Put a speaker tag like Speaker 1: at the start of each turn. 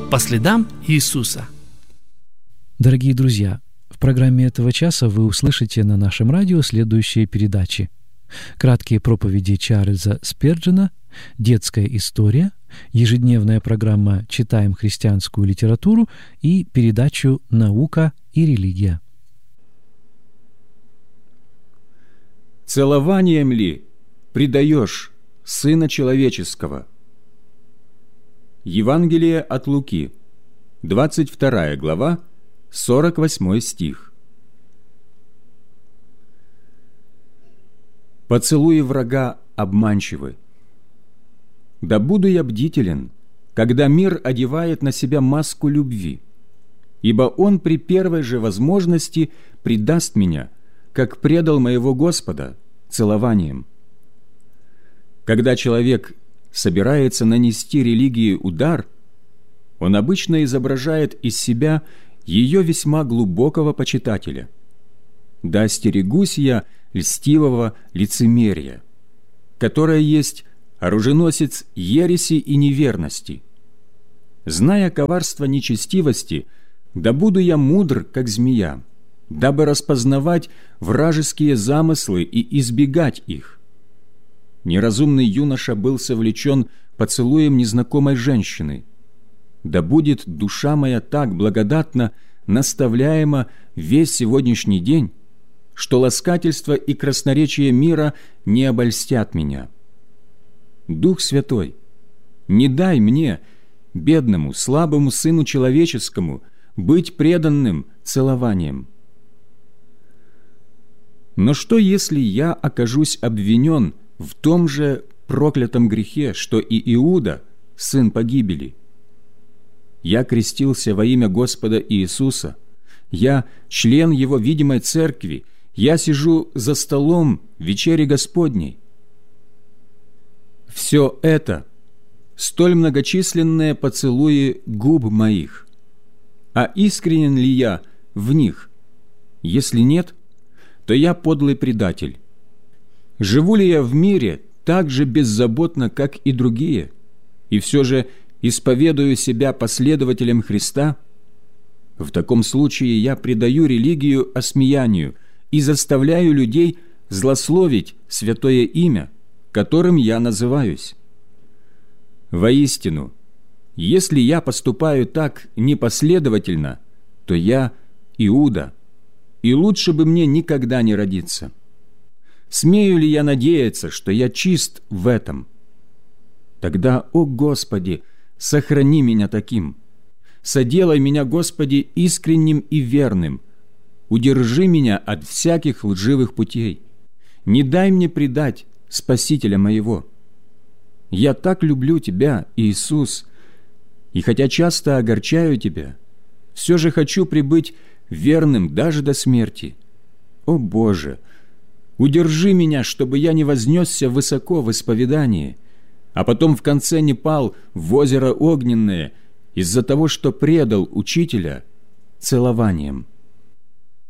Speaker 1: по следам Иисуса.
Speaker 2: Дорогие друзья, в программе этого часа вы услышите на нашем радио следующие передачи: краткие проповеди Чарльза Сперджена, детская история, ежедневная программа «Читаем христианскую литературу» и передачу «Наука и религия».
Speaker 3: «Целованием ли предаешь Сына Человеческого?» Евангелие от Луки, 22 глава, 48 стих. «Поцелуи врага обманчивы. Да буду я бдителен, когда мир одевает на себя маску любви, ибо он при первой же возможности предаст меня, как предал моего Господа, целованием». Когда человек собирается нанести религии удар, он обычно изображает из себя ее весьма глубокого почитателя. Да остерегусь я льстивого лицемерия, которое есть оруженосец ереси и неверности. Зная коварство нечестивости, да буду я мудр, как змея, дабы распознавать вражеские замыслы и избегать их. Неразумный юноша был совлечен поцелуем незнакомой женщины. Да будет душа моя так благодатно наставляема весь сегодняшний день, что ласкательство и красноречие мира не обольстят меня. Дух Святой, не дай мне, бедному, слабому Сыну Человеческому, быть преданным целованием. Но что, если я окажусь обвинен в том же проклятом грехе, что и Иуда, сын погибели? Я крестился во имя Господа Иисуса, я член Его видимой церкви, я сижу за столом вечери Господней. Все это – столь многочисленные поцелуи губ моих. А искренен ли я в них? Если нет, то я подлый предатель. Живу ли я в мире так же беззаботно, как и другие, и все же исповедую себя последователем Христа? В таком случае я предаю религию осмеянию и заставляю людей злословить святое имя, которым я называюсь. Воистину, если я поступаю так непоследовательно, то я Иуда, и лучше бы мне никогда не родиться. Смею ли я надеяться, что я чист в этом? Тогда, о Господи, сохрани меня таким. Соделай меня, Господи, искренним и верным. Удержи меня от всяких лживых путей. Не дай мне предать Спасителя моего. Я так люблю Тебя, Иисус, и хотя часто огорчаю Тебя, все же хочу пребыть верным даже до смерти. О Боже, удержи меня, чтобы я не вознесся высоко в исповедании, а потом в конце не пал в озеро огненное из-за того, что предал Учителя целованием.